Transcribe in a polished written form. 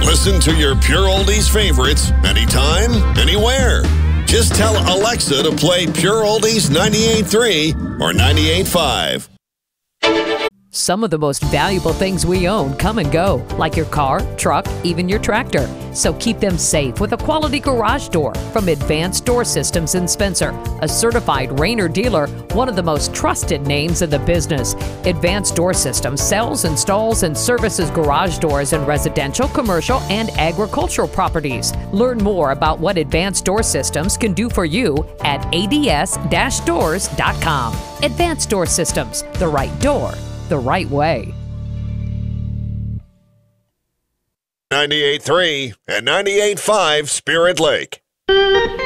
Listen to your Pure Oldies favorites anytime, anywhere. Just tell Alexa to play Pure Oldies 98.3 or 98.5. Some of the most valuable things we own come and go, like your car, truck, even your tractor. So keep them safe with a quality garage door from Advanced Door Systems in Spencer, a certified Rainer dealer, one of the most trusted names in the business. Advanced Door Systems sells, installs, and services garage doors in residential, commercial, and agricultural properties. Learn more about what Advanced Door Systems can do for you at ads-doors.com. Advanced Door Systems, the right door, the right way. 98.3 and 98.5 Spirit Lake.